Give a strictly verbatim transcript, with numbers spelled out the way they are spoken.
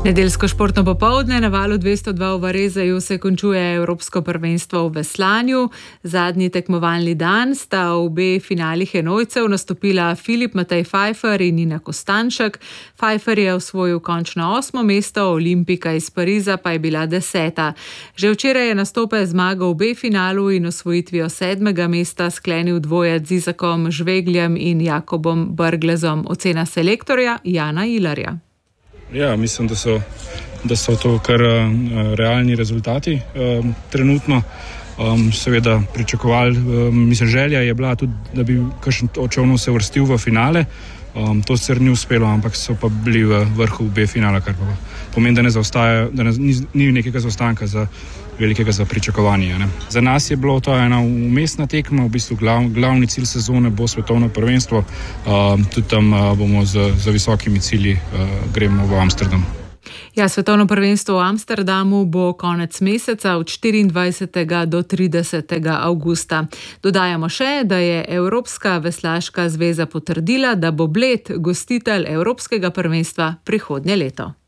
Nedeljsko športno popoldne na valu dvesto dva v Varezeju se končuje Evropsko prvenstvo v veslanju. Zadnji tekmovalni dan sta v obe finalih enojcev nastopila Filip Matej Pfeiffer in Nina Kostanjšek. Pfeiffer je osvojil končno osmo mesto, Olimpika iz Pariza pa je bila deseta. Že včeraj je nastope zmagal v B finalu in osvojitvijo sedmega mesta sklenil dvojec z Izakom Žvegljem in Jakobom Brglezom. Ocena selektorja Jana Ilarja. Ja, mislim, da so, da so to kar uh, realni rezultati um, trenutno. Um, seveda pričakovali, um, mislim, želja je bila tudi, da bi kakšen od čolnov se uvrstil v finale. Um, to sicer ni uspelo, ampak so pa bili v vrhu B finala, kar pa pomeni, da ne zaostaja, da ne, ni, ni nekega zaostanka za velikega za pričakovanje. Ne. Za nas je bilo to ena umestna tekma, v bistvu glav, glavni cilj sezone bo svetovno prvenstvo, um, tudi tam uh, bomo z, z visokimi cilji uh, gremo v Amsterdam. Ja, svetovno prvenstvo v Amsterdamu bo konec meseca od štiriindvajsetega do tridesetega avgusta. Dodajamo še, da je Evropska veslaška zveza potrdila, da bo Bled gostitelj Evropskega prvenstva prihodnje leto.